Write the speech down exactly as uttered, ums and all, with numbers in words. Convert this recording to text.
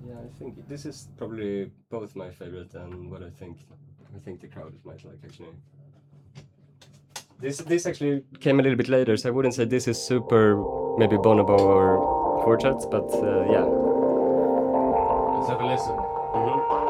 Yeah, I think this is probably both my favorite and what I think I think the crowd might like actually. This this actually came a little bit later, so I wouldn't say this is super maybe Bonobo or Quartet, but uh, yeah. Let's have a listen. Mhm.